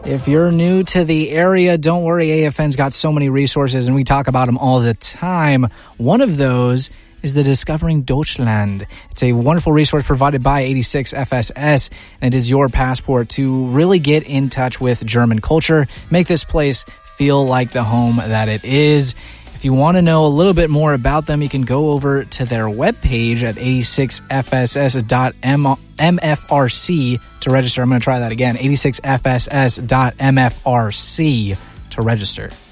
If you're new to the area, don't worry, AFN's got so many resources and we talk about them all the time. One of those is the Discovering Deutschland. It's a wonderful resource provided by 86 FSS, and it is your passport to really get in touch with German culture, make this place feel like the home that it is. If you want to know a little bit more about them, you can go over to their webpage at 86fss.mfrc to register. I'm going to try that again, 86fss.mfrc to register.